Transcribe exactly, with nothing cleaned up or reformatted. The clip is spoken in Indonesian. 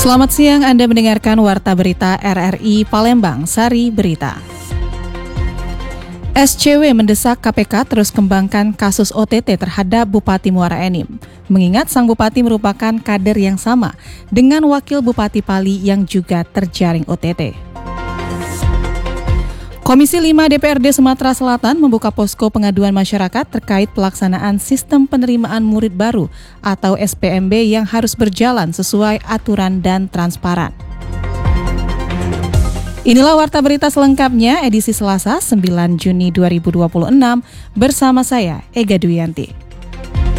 Selamat siang, Anda mendengarkan Warta Berita R R I Palembang, Sari Berita. S C W mendesak K P K terus kembangkan kasus O T T terhadap Bupati Muara Enim, mengingat sang bupati merupakan kader yang sama dengan wakil Bupati Pali yang juga terjaring O T T. Komisi lima D P R D Sumatera Selatan membuka posko pengaduan masyarakat terkait pelaksanaan sistem penerimaan murid baru atau S P M B yang harus berjalan sesuai aturan dan transparan. Inilah Warta Berita selengkapnya edisi Selasa sembilan Juni dua ribu dua puluh enam bersama saya Ega Duyanti.